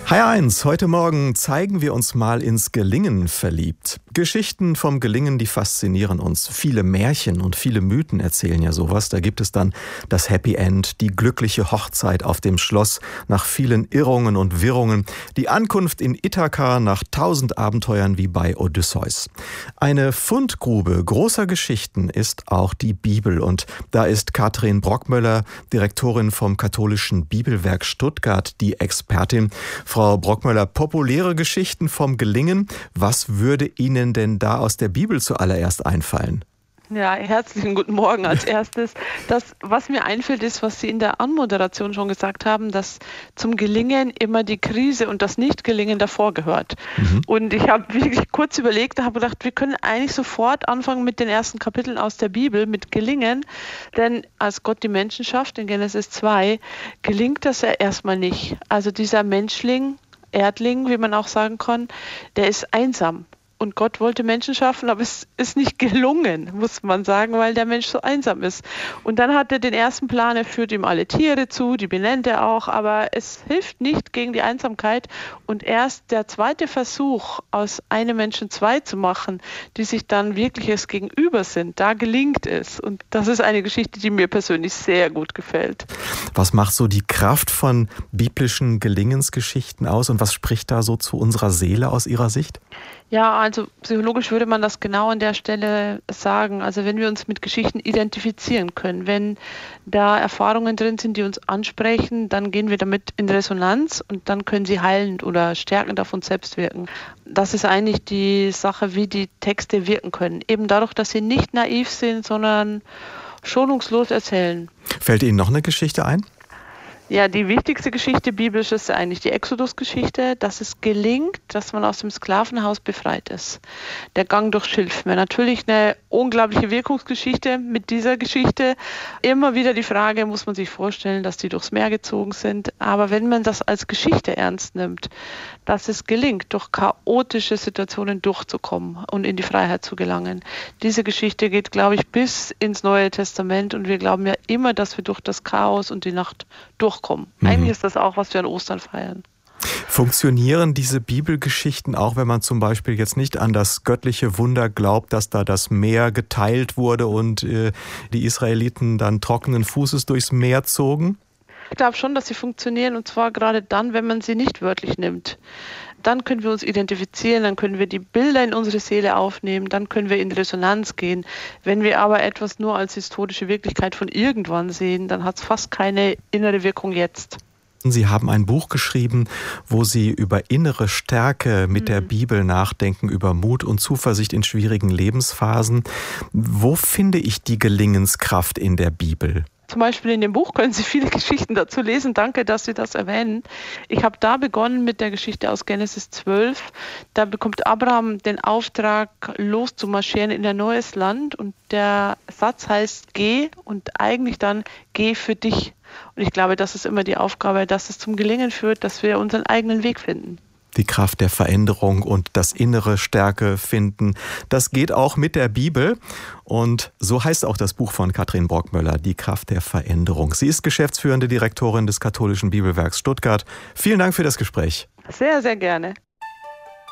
HR1, heute Morgen zeigen wir uns mal ins Gelingen verliebt. Geschichten vom Gelingen, die faszinieren uns. Viele Märchen und viele Mythen erzählen ja sowas. Da gibt es dann das Happy End, die glückliche Hochzeit auf dem Schloss nach vielen Irrungen und Wirrungen, die Ankunft in Ithaka nach 1000 Abenteuern wie bei Odysseus. Eine Fundgrube großer Geschichten ist auch die Bibel. Und da ist Katrin Brockmöller, Direktorin vom Katholischen Bibelwerk Stuttgart, die Expertin. Frau Brockmöller, populäre Geschichten vom Gelingen. Was würde Ihnen denn da aus der Bibel zuallererst einfallen? Ja, herzlichen guten Morgen als erstes. Das, was mir einfällt, ist, was Sie in der Anmoderation schon gesagt haben, dass zum Gelingen immer die Krise und das Nicht-Gelingen davor gehört. Und ich habe wirklich kurz überlegt, habe gedacht, wir können eigentlich sofort anfangen mit den ersten Kapiteln aus der Bibel, mit Gelingen. Denn als Gott die Menschen schafft, in Genesis 2, gelingt das ja erstmal nicht. Also dieser Menschling, Erdling, wie man auch sagen kann, der ist einsam. Und Gott wollte Menschen schaffen, aber es ist nicht gelungen, muss man sagen, weil der Mensch so einsam ist. Und dann hat er den ersten Plan, er führt ihm alle Tiere zu, die benennt er auch, aber es hilft nicht gegen die Einsamkeit. Und erst der zweite Versuch, aus einem Menschen zwei zu machen, die sich dann wirkliches Gegenüber sind, da gelingt es. Und das ist eine Geschichte, die mir persönlich sehr gut gefällt. Was macht so die Kraft von biblischen Gelingensgeschichten aus und was spricht da so zu unserer Seele aus Ihrer Sicht? Ja, also psychologisch würde man das genau an der Stelle sagen. Also wenn wir uns mit Geschichten identifizieren können, wenn da Erfahrungen drin sind, die uns ansprechen, dann gehen wir damit in Resonanz und dann können sie heilend oder stärkend auf uns selbst wirken. Das ist eigentlich die Sache, wie die Texte wirken können. Eben dadurch, dass sie nicht naiv sind, sondern schonungslos erzählen. Fällt Ihnen noch eine Geschichte ein? Ja, die wichtigste Geschichte biblisch ist eigentlich die Exodus-Geschichte, dass es gelingt, dass man aus dem Sklavenhaus befreit ist. Der Gang durch Schilfmeer. Natürlich eine unglaubliche Wirkungsgeschichte mit dieser Geschichte. Immer wieder die Frage, muss man sich vorstellen, dass die durchs Meer gezogen sind. Aber wenn man das als Geschichte ernst nimmt, dass es gelingt, durch chaotische Situationen durchzukommen und in die Freiheit zu gelangen. Diese Geschichte geht, glaube ich, bis ins Neue Testament und wir glauben ja immer, dass wir durch das Chaos und die Nacht durchkommen. Eigentlich ist das auch, was wir an Ostern feiern. Funktionieren diese Bibelgeschichten auch, wenn man zum Beispiel jetzt nicht an das göttliche Wunder glaubt, dass da das Meer geteilt wurde und die Israeliten dann trockenen Fußes durchs Meer zogen? Ich glaube schon, dass sie funktionieren und zwar gerade dann, wenn man sie nicht wörtlich nimmt. Dann können wir uns identifizieren, dann können wir die Bilder in unsere Seele aufnehmen, dann können wir in Resonanz gehen. Wenn wir aber etwas nur als historische Wirklichkeit von irgendwann sehen, dann hat es fast keine innere Wirkung jetzt. Sie haben ein Buch geschrieben, wo Sie über innere Stärke mit der Bibel nachdenken, über Mut und Zuversicht in schwierigen Lebensphasen. Wo finde ich die Gelingenskraft in der Bibel? Zum Beispiel in dem Buch können Sie viele Geschichten dazu lesen. Danke, dass Sie das erwähnen. Ich habe da begonnen mit der Geschichte aus Genesis 12. Da bekommt Abraham den Auftrag, loszumarschieren in ein neues Land. Und der Satz heißt, geh und eigentlich dann, geh für dich. Und ich glaube, das ist immer die Aufgabe, dass es zum Gelingen führt, dass wir unseren eigenen Weg finden. Die Kraft der Veränderung und das innere Stärke finden. Das geht auch mit der Bibel. Und so heißt auch das Buch von Katrin Brockmöller, Die Kraft der Veränderung. Sie ist geschäftsführende Direktorin des Katholischen Bibelwerks Stuttgart. Vielen Dank für das Gespräch. Sehr, sehr gerne.